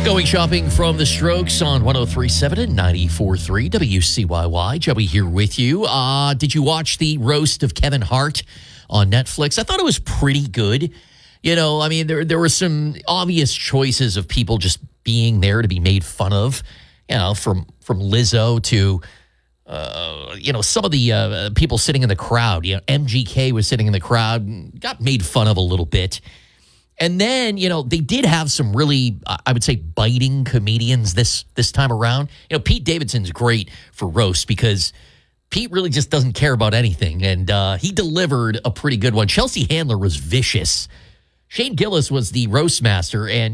Going shopping from the Strokes on 103.7 and 94.3 WCYY. Joey here with you. Did you watch the roast of Kevin Hart on Netflix? I thought it was pretty good. You know, I mean, there were some obvious choices of people just being there to be made fun of. You know, from Lizzo to some of the people sitting in the crowd. You know, MGK was sitting in the crowd, got made fun of a little bit. And then, you know, they did have some really, I would say, biting comedians this time around. You know, Pete Davidson's great for roast because Pete really just doesn't care about anything. And he delivered a pretty good one. Chelsea Handler was vicious. Shane Gillis was the roast master. And